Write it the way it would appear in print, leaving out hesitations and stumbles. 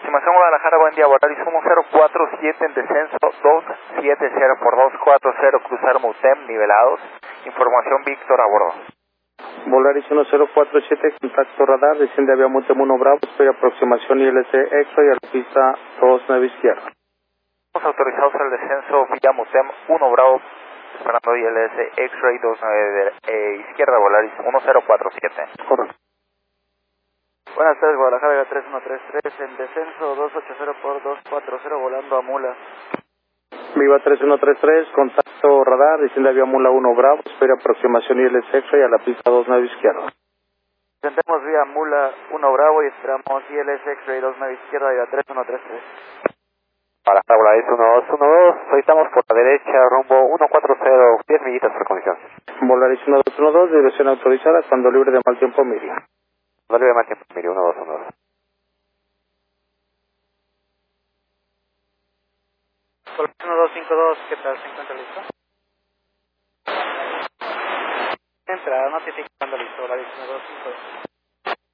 Aproximación Guadalajara, buen día, Volaris 1047 en descenso 270 por 240, cruzar Mutem, nivelados. Información Víctor a bordo. Volaris 1047, contacto radar, desciende vía Mutem 1 Bravo, estoy aproximación ILC X-Ray a la pista 29 izquierda. Estamos autorizados al descenso vía Mutem 1 Bravo, esperando ILS X-Ray 29 izquierda, Volaris 1047. Correcto. Buenas tardes, Guadalajara 3133, en descenso 280 por 240, volando a Mula. Viva 3133, contacto radar, desciende vía Mula 1 Bravo, espera aproximación ILS X-Ray a la pista 29 izquierda. Descendemos vía Mula 1 Bravo y esperamos ILS X-Ray 29 izquierda, Viva 3133. Para Volaris 1212, solicitamos por la derecha, rumbo 140, 10 millitas por condición. Volaris 1212, dirección autorizada, cuando libre de mal tiempo media. No le voy más tiempo, mire, 1212. Volaris 1252, ¿qué tal? ¿Se encuentra listo? Entra, notificando listo, Volaris 1252.